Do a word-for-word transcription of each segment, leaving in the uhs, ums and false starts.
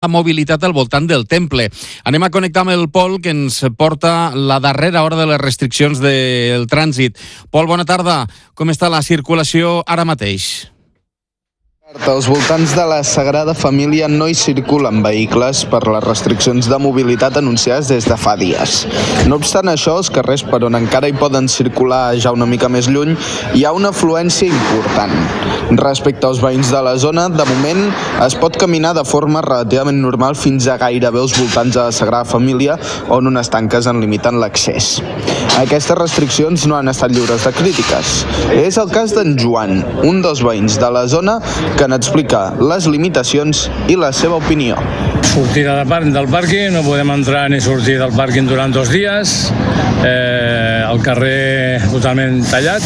mobilitat al voltant del temple. Anem a connectar amb el Pol, que ens porta la darrera hora de les restriccions del trànsit. Pol, bona tarda. Com està la circulació ara mateix? Als voltants de la Sagrada Família no hi circulen vehicles per les restriccions de mobilitat anunciades des de fa dies. No obstant això, els carrers per on encara hi poden circular ja una mica més lluny, hi ha una afluència important. Respecte als veïns de la zona, de moment es pot caminar de forma relativament normal fins a gairebé els voltants de la Sagrada Família, on unes tanques en limiten l'accés. Aquestes restriccions no han estat lliures de crítiques. És el cas d'en Joan, un dels veïns de la zona, que n'explica les limitacions i la seva opinió. Sortida de par- del pàrquing, no podem entrar ni sortir del pàrquing durant dos dies, eh, el carrer totalment tallat,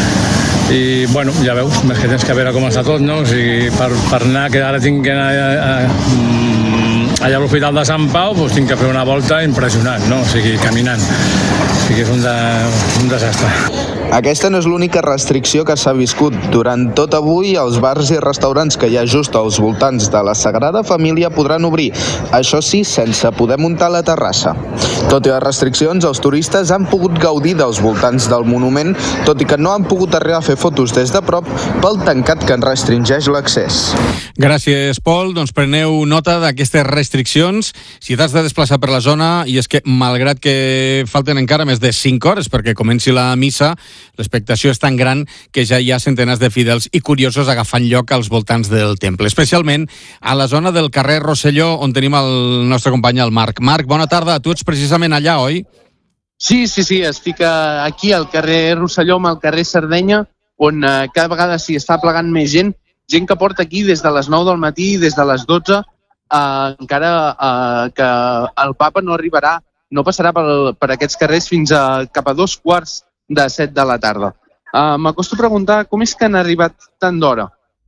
i bueno, ja veus, més que tens que veure com està tot, no? O sigui, per, per anar, que ara tinc que anar a, a, allà a l'Hospital de Sant Pau, doncs tinc que fer una volta impressionant, no? O sigui, caminant. O sigui, és un, de, un desastre. Aquesta no és l'única restricció que s'ha viscut. Durant tot avui, els bars i restaurants que hi ha just als voltants de la Sagrada Família podran obrir, això sí, sense poder muntar la terrassa. Tot i les restriccions, els turistes han pogut gaudir dels voltants del monument, tot i que no han pogut arribar a fer fotos des de prop pel tancat que en restringeix l'accés. Gràcies, Pol. Doncs preneu nota d'aquestes restriccions. Si t'has de desplaçar per la zona, i és que, malgrat que falten encara més de cinc hores perquè comenci la missa, l'expectació és tan gran que ja hi ha centenars de fidels i curiosos agafant lloc als voltants del temple, especialment a la zona del carrer Rosselló, on tenim el nostre company, el Marc. Marc, bona tarda. Tu ets precisament allà, oi? Sí, sí, sí. Estic aquí al carrer Rosselló amb el carrer Sardenya, on eh, cada vegada s'hi està plegant més gent, gent que porta aquí des de les nou del matí, des de les dotze, eh, encara eh, que el papa no arribarà, no passarà per, per aquests carrers fins a cap a dos quarts de set de la tarda. Uh, M'acosto a preguntar com és que han arribat tan d'hora.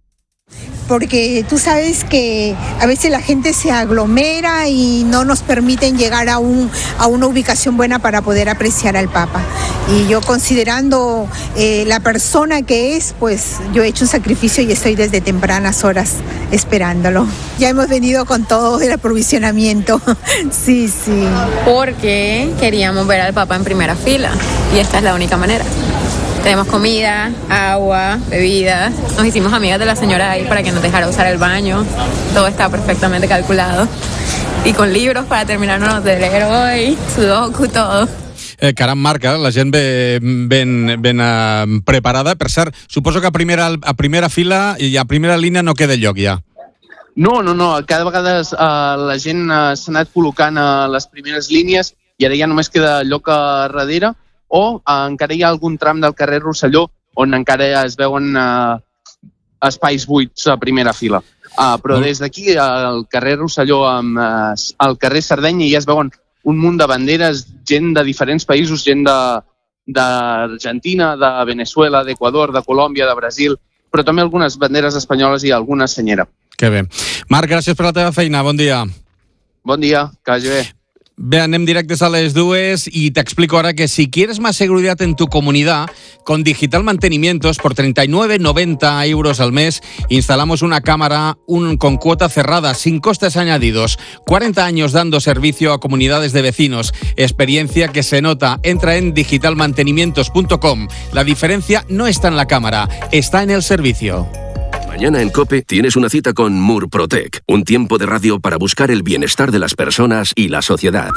Porque tú sabes que a veces la gente se aglomera y no nos permiten llegar a, un, a una ubicación buena para poder apreciar al Papa. Y yo, considerando eh, la persona que es, pues yo he hecho un sacrificio y estoy desde tempranas horas esperándolo. Ya hemos venido con todo el aprovisionamiento. Sí, sí. Porque queríamos ver al Papa en primera fila y esta es la única manera. Tenemos comida, agua, bebidas. Nos hicimos amigas de la señora ahí para que nos dejara usar el baño. Todo está perfectamente calculado. Y con libros para terminarnos de leer hoy, sudoku, todo. Eh, caram, Marc, eh? La gent ve ben, ben uh, preparada. Per cert, suposo que a primera, a primera fila i a primera línia no queda lloc ja. No, no, no. Cada vegada eh, la gent eh, s'ha anat col·locant a les primeres línies i ara ja només queda lloc a darrere, o eh, encara hi ha algun tram del carrer Rosselló on encara es veuen eh, espais buits a primera fila. Uh, però des d'aquí, al carrer Rosselló, amb, uh, al carrer Sardenya, ja es veuen un munt de banderes, gent de diferents països, gent d'Argentina, de, de Venezuela, d'Equador, de Colòmbia, de Brasil, però també algunes banderes espanyoles i alguna senyera. Que bé. Marc, gràcies per la teva feina. Bon dia. Bon dia, que vagi bé. Bé, anem directes a les dues y te explico ahora que si quieres más seguridad en tu comunidad, con Digital Mantenimientos, por treinta y nueve noventa euros al mes, instalamos una cámara un, con cuota cerrada, sin costes añadidos. cuarenta años dando servicio a comunidades de vecinos. Experiencia que se nota. Entra en digital mantenimientos punto com. La diferencia no está en la cámara, está en el servicio. Mañana en COPE tienes una cita con Murprotec, un tiempo de radio para buscar el bienestar de las personas y la sociedad.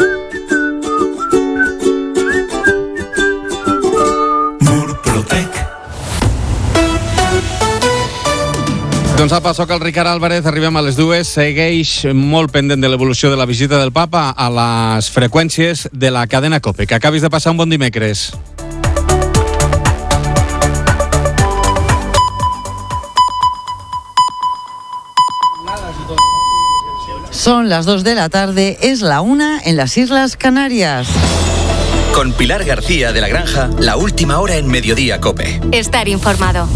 Murprotec. Doncs apa, soc el Ricard Álvarez, arribem a les dues. Segueix molt pendent de l'evolució de la visita del Papa a les freqüències de la cadena COPE. Que acabis de passar un bon dimecres. Son las dos de la tarde, es la una en las Islas Canarias. Con Pilar García de la Granja, la última hora en Mediodía COPE. Estar informado.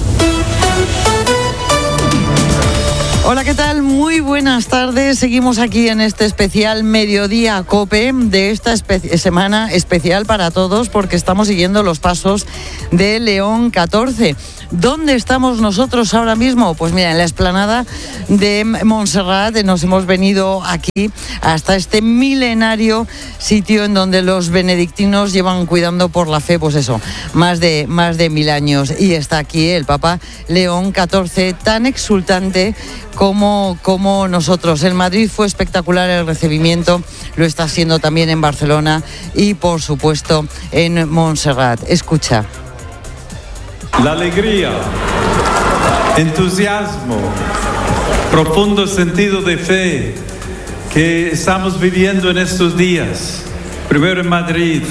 Hola, ¿qué tal? Muy buenas tardes. Seguimos aquí en este especial Mediodía COPE de esta espe- semana especial para todos porque estamos siguiendo los pasos de León catorce. ¿Dónde estamos nosotros ahora mismo? Pues mira, en la explanada de Montserrat nos hemos venido aquí hasta este milenario sitio en donde los benedictinos llevan cuidando por la fe, pues eso, más de, más de mil años. Y está aquí el Papa León catorce, tan exultante como, como nosotros. En Madrid fue espectacular el recibimiento, lo está haciendo también en Barcelona y, por supuesto, en Montserrat. Escucha. La alegría, entusiasmo, profundo sentido de fe que estamos viviendo en estos días, primero en Madrid,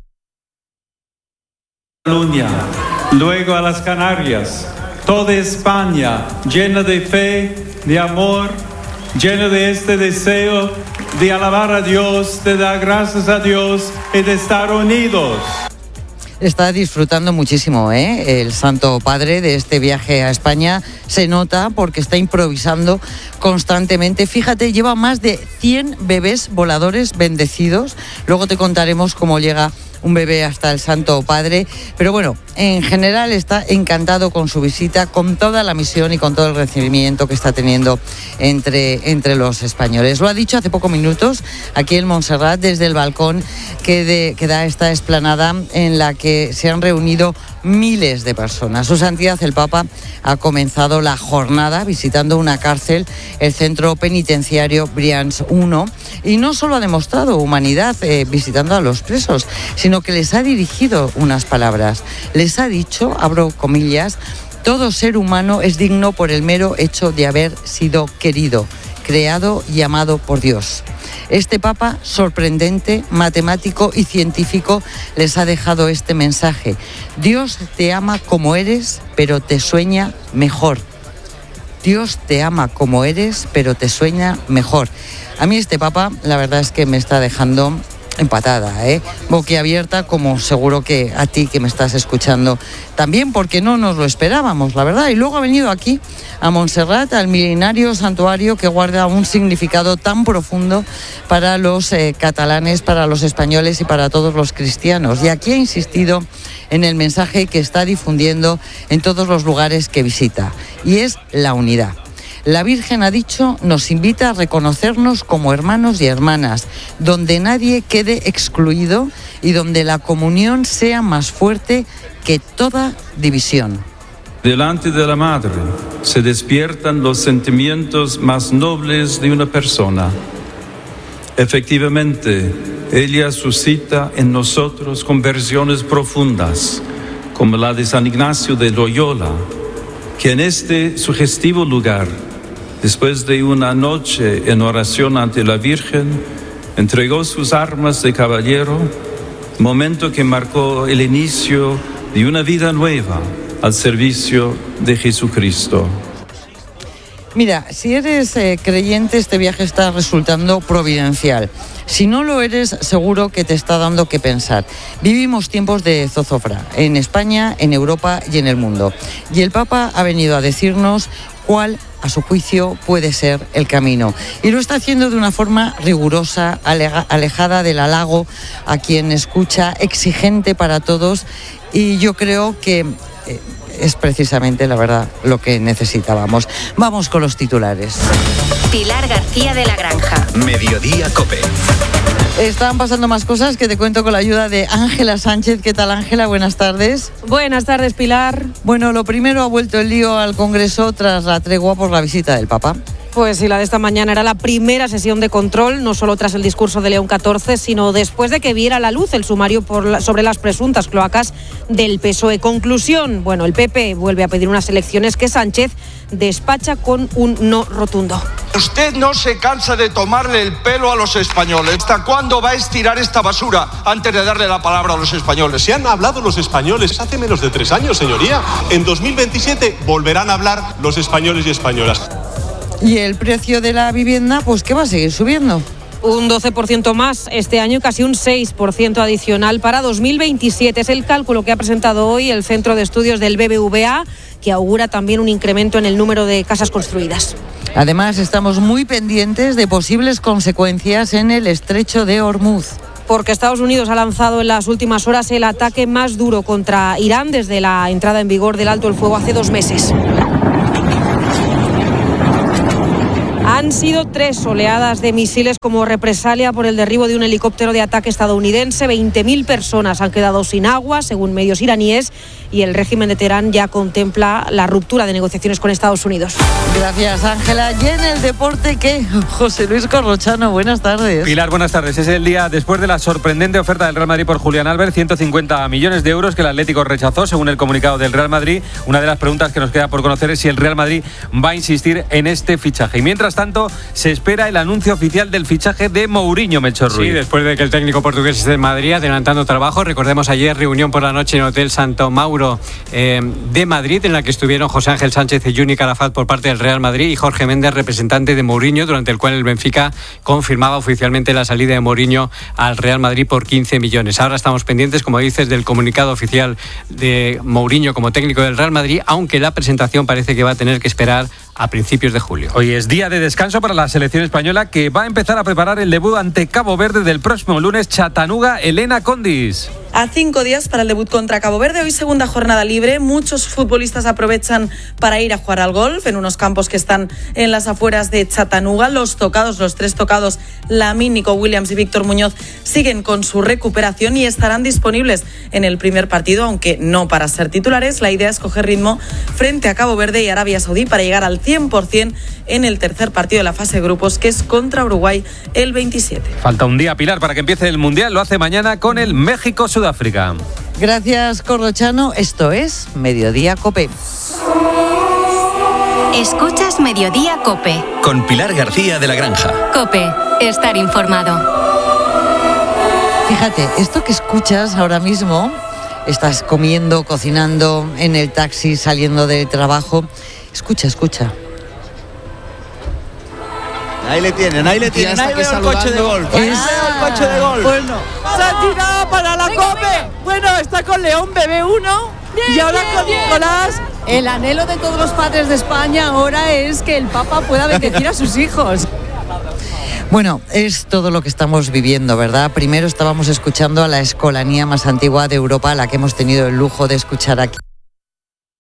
Cataluña, luego a las Canarias, toda España llena de fe, de amor, llena de este deseo de alabar a Dios, de dar gracias a Dios y de estar unidos. Está disfrutando muchísimo, ¿eh? El Santo Padre de este viaje a España. Se nota porque está improvisando constantemente. Fíjate, lleva más de cien bebés voladores bendecidos. Luego te contaremos cómo llega un bebé hasta el Santo Padre. Pero bueno, en general está encantado con su visita, con toda la misión y con todo el recibimiento que está teniendo entre, entre los españoles. Lo ha dicho hace pocos minutos aquí en Montserrat, desde el balcón que, de, que da esta explanada en la que se han reunido miles de personas. Su Santidad el Papa ha comenzado la jornada visitando una cárcel, el centro penitenciario Brians uno, y no solo ha demostrado humanidad eh, visitando a los presos, sino que les ha dirigido unas palabras. Les ha dicho, abro comillas, todo ser humano es digno por el mero hecho de haber sido querido, creado y amado por Dios. Este Papa, sorprendente, matemático y científico, les ha dejado este mensaje. Dios te ama como eres, pero te sueña mejor. Dios te ama como eres, pero te sueña mejor. A mí este Papa, la verdad es que me está dejando empatada, ¿eh? boquiabierta, como seguro que a ti que me estás escuchando también, porque no nos lo esperábamos, la verdad. Y luego ha venido aquí a Montserrat, al milenario santuario que guarda un significado tan profundo para los eh, catalanes, para los españoles y para todos los cristianos. Y aquí ha insistido en el mensaje que está difundiendo en todos los lugares que visita, y es la unidad. La Virgen, ha dicho, nos invita a reconocernos como hermanos y hermanas, donde nadie quede excluido y donde la comunión sea más fuerte que toda división. Delante de la Madre se despiertan los sentimientos más nobles de una persona. Efectivamente, ella suscita en nosotros conversiones profundas, como la de San Ignacio de Loyola, que en este sugestivo lugar, después de una noche en oración ante la Virgen, entregó sus armas de caballero, momento que marcó el inicio de una vida nueva al servicio de Jesucristo. Mira, si eres eh, creyente, este viaje está resultando providencial. Si no lo eres, seguro que te está dando que pensar. Vivimos tiempos de zozobra, en España, en Europa y en el mundo. Y el Papa ha venido a decirnos cuál, a su juicio, puede ser el camino. Y lo está haciendo de una forma rigurosa, alejada del halago a quien escucha, exigente para todos. Y yo creo que eh, es precisamente, la verdad, lo que necesitábamos. Vamos con los titulares. Pilar García de la Granja. Mediodía COPE. Están pasando más cosas que te cuento con la ayuda de Ángela Sánchez. ¿Qué tal, Ángela? Buenas tardes. Buenas tardes, Pilar. Bueno, lo primero, ha vuelto el lío al Congreso tras la tregua por la visita del Papa. Pues sí, la de esta mañana era la primera sesión de control, no solo tras el discurso de León catorce, sino después de que viera la luz el sumario por la, sobre las presuntas cloacas del P S O E. Conclusión, bueno, el P P vuelve a pedir unas elecciones que Sánchez despacha con un no rotundo. Usted no se cansa de tomarle el pelo a los españoles. ¿Hasta cuándo va a estirar esta basura antes de darle la palabra a los españoles? Se han hablado los españoles hace menos de tres años, señoría. En dos mil veintisiete volverán a hablar los españoles y españolas. ¿Y el precio de la vivienda, pues qué va a seguir subiendo? Un doce por ciento más este año y casi un seis por ciento adicional para dos mil veintisiete. Es el cálculo que ha presentado hoy el Centro de Estudios del B B V A, que augura también un incremento en el número de casas construidas. Además, estamos muy pendientes de posibles consecuencias en el estrecho de Hormuz. porque Estados Unidos ha lanzado en las últimas horas el ataque más duro contra Irán desde la entrada en vigor del alto el fuego hace dos meses. Han sido tres oleadas de misiles como represalia por el derribo de un helicóptero de ataque estadounidense. veinte mil personas han quedado sin agua, según medios iraníes, y el régimen de Teherán ya contempla la ruptura de negociaciones con Estados Unidos. Gracias, Ángela. Y en el deporte, ¿qué? José Luis Corrochano, buenas tardes. Pilar, buenas tardes. Es el día después de la sorprendente oferta del Real Madrid por Julián Álvarez, ciento cincuenta millones de euros que el Atlético rechazó, según el comunicado del Real Madrid. Una de las preguntas que nos queda por conocer es si el Real Madrid va a insistir en este fichaje. Y mientras tanto, se espera el anuncio oficial del fichaje de Mourinho, Melchor Ruiz. Sí, después de que el técnico portugués esté en Madrid adelantando trabajo. Recordemos ayer reunión por la noche en Hotel Santo Mauro eh, de Madrid, en la que estuvieron José Ángel Sánchez y Juni Calafat por parte del Real Madrid y Jorge Méndez, representante de Mourinho, durante el cual el Benfica confirmaba oficialmente la salida de Mourinho al Real Madrid por quince millones. Ahora estamos pendientes, como dices, del comunicado oficial de Mourinho como técnico del Real Madrid, aunque la presentación parece que va a tener que esperar a principios de julio. Hoy es día de descanso para la selección española, que va a empezar a preparar el debut ante Cabo Verde del próximo lunes. Chattanooga, Elena Condis. A cinco días para el debut contra Cabo Verde, hoy segunda jornada libre. Muchos futbolistas aprovechan para ir a jugar al golf en unos campos que están en las afueras de Chattanooga. Los tocados, los tres tocados, Lamine, Nico Williams y Víctor Muñoz, siguen con su recuperación y estarán disponibles en el primer partido, aunque no para ser titulares. La idea es coger ritmo frente a Cabo Verde y Arabia Saudí para llegar al cien por ciento en el tercer partido de la fase de grupos, que es contra Uruguay el veintisiete. Falta un día, Pilar, para que empiece el Mundial. Lo hace mañana con el México-Sudáfrica. Gracias, Corrochano. Esto es Mediodía COPE. Escuchas Mediodía COPE. Con Pilar García de la Granja. COPE. Estar informado. Fíjate, esto que escuchas ahora mismo, estás comiendo, cocinando, en el taxi, saliendo del trabajo. Escucha, escucha. Ahí le tienen, ahí le tienen, ahí veo el coche de golf. Ahí veo el coche de golf. Bueno, Santina para la venga, COPE. Venga. Bueno, está con León, bebé uno. Bien, y ahora bien, con bien. Nicolás. El anhelo de todos los padres de España ahora es que el Papa pueda bendecir a sus hijos. Bueno, es todo lo que estamos viviendo, ¿verdad? Primero estábamos escuchando a la escolanía más antigua de Europa, a la que hemos tenido el lujo de escuchar aquí.